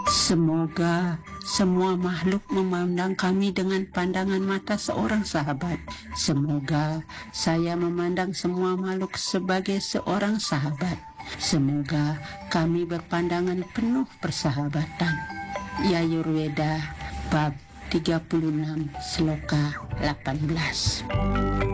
Semoga semua makhluk memandang kami dengan pandangan mata seorang sahabat. Semoga saya memandang semua makhluk sebagai seorang sahabat. Semoga kami berpandangan penuh persahabatan. Yayurveda bab 36 Sloka 18.